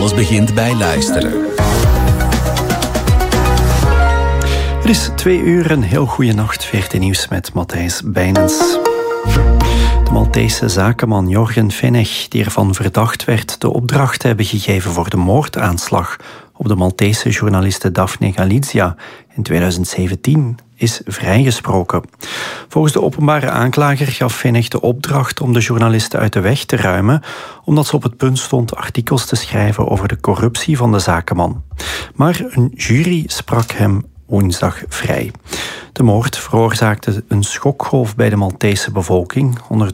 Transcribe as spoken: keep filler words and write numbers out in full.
Alles begint bij luisteren. Het is twee uur, een heel goede nacht. V R T Nieuws met Matthijs Bijnens. De Maltese zakenman Jorgen Fenech, die ervan verdacht werd de opdracht te hebben gegeven voor de moordaanslag op de Maltese journaliste Daphne Galizia in tweeduizend zeventien, is vrijgesproken. Volgens de openbare aanklager gaf Fenech de opdracht om de journaliste uit de weg te ruimen, omdat ze op het punt stond artikels te schrijven over de corruptie van de zakenman. Maar een jury sprak hem woensdag vrij. De moord veroorzaakte een schokgolf bij de Maltese bevolking. Onder